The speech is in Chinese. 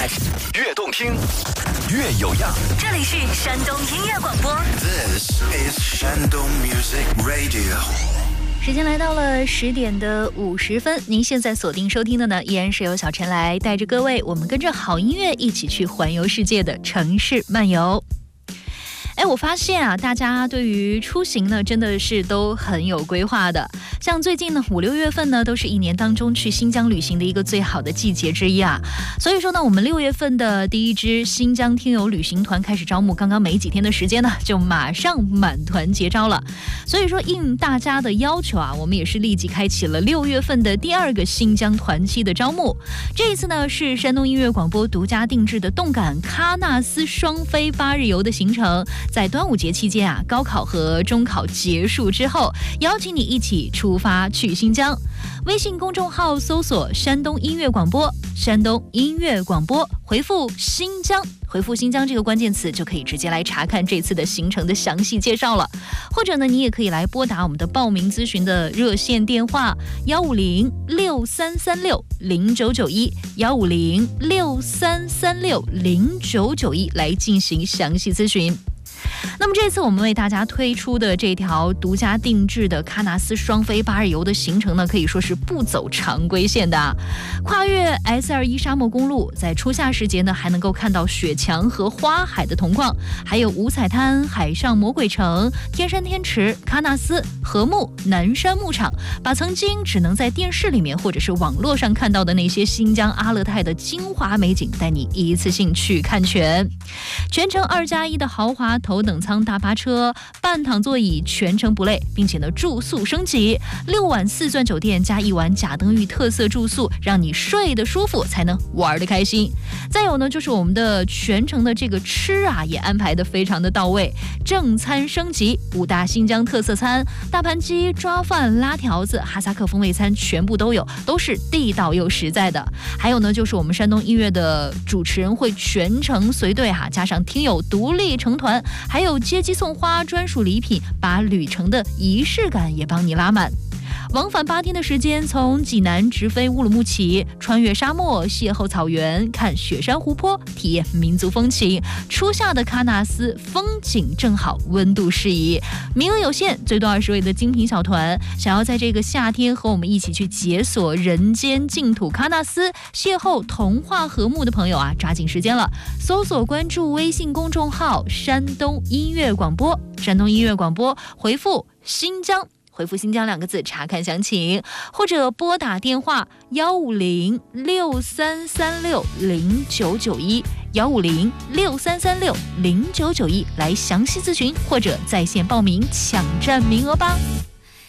life， 越动听越有样。 这里是山东音乐广播。 This is Shandong Music Radio。 时间来到了10点的50分，您现在锁定收听的呢，依然是由小陈来带着各位，我们跟着好音乐一起去环游世界的城市漫游。我发现啊，大家对于出行呢，真的是都很有规划的。像最近呢，5、6月份呢，都是一年当中去新疆旅行的一个最好的季节之一啊。所以说呢，我们6月份的第一支新疆听友旅行团开始招募，刚刚没几天的时间呢，就马上满团结招了。所以说，应大家的要求啊，我们也是立即开启了6月份的第2个新疆团期的招募。这一次呢，是山东音乐广播独家定制的动感喀纳斯双飞8日游的行程。在端午节期间啊，高考和中考结束之后，邀请你一起出发去新疆。微信公众号搜索山东音乐广播，山东音乐广播，回复新疆，回复新疆这个关键词，就可以直接来查看这次的行程的详细介绍了。或者呢，你也可以来拨打我们的报名咨询的热线电话15063360991，15063360991来进行详细咨询。那么这次我们为大家推出的这条独家定制的喀纳斯双飞8日游的行程呢，可以说是不走常规线的。跨越 S21 沙漠公路，在初夏时节呢，还能够看到雪墙和花海的铜矿，还有五彩滩、海上魔鬼城、天山天池、喀纳斯、禾木、南山牧场，把曾经只能在电视里面或者是网络上看到的那些新疆阿勒泰的精华美景，带你一次性去看全。全程2+1的豪华头等舱大巴车，半躺座椅，全程不累，并且呢住宿升级，6晚4钻酒店加1晚甲登峪特色住宿，让你睡得舒服，才能玩得开心。再有呢，就是我们的全程的这个吃啊，也安排得非常的到位，正餐升级，5大新疆特色餐，大盘鸡、抓饭、拉条子、哈萨克风味餐全部都有，都是地道又实在的。还有呢，就是我们山东音乐的主持人会全程随队加上听友独立成团，还有接机送花、专属礼品，把旅程的仪式感也帮你拉满。往返8天的时间，从济南直飞乌鲁木齐，穿越沙漠，邂逅草原，看雪山湖泊，体验民族风情。初夏的喀纳斯风景正好，温度适宜，名额有限，最多20位的精品小团。想要在这个夏天和我们一起去解锁人间净土喀纳斯，邂逅童话和睦的朋友啊，抓紧时间了！搜索关注微信公众号山东音乐广播，山东音乐广播，回复新疆，回复新疆2个字查看详情，或者拨打电话15063360991，15063360991来详细咨询或者在线报名抢占名额吧。